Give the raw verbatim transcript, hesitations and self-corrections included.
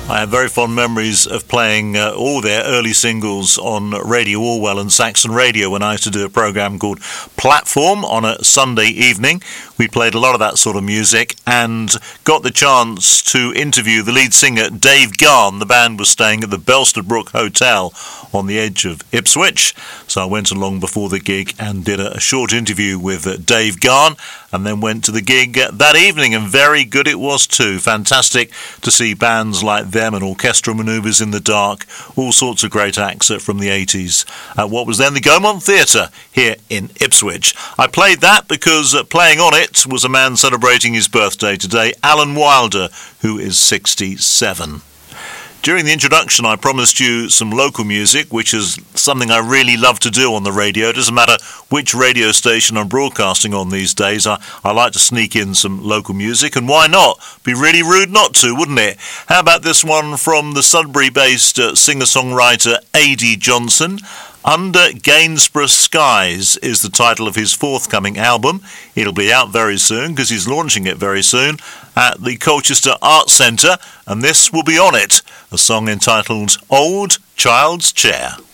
I have very fond memories of playing uh, all their early singles on Radio Orwell and Saxon Radio when I used to do a programme called Platform on a Sunday evening. We played a lot of that sort of music and got the chance to interview the lead singer Dave Garn. The band was staying at the Belstead Brook Hotel on the edge of Ipswich, so I went along before the gig and did a, a short interview with uh, Dave Garn, and then went to the gig uh, that evening, and very good it was too. Fantastic to see bands like them and Orchestral Manoeuvres in the Dark, all sorts of great acts uh, from the eighties at what was then the Gaumont Theatre here in Ipswich. I played that because uh, playing on it was a man celebrating his birthday today, Alan Wilder, who is sixty-seven. During the introduction, I promised you some local music, which is something I really love to do on the radio. It doesn't matter which radio station I'm broadcasting on these days. I, I like to sneak in some local music, and why not? Be really rude not to, wouldn't it? How about this one from the Sudbury-based uh, singer-songwriter A D Johnson? Under Gainsborough Skies is the title of his forthcoming album. It'll be out very soon because he's launching it very soon at the Colchester Arts Centre, and this will be on it, a song entitled Old Child's Chair.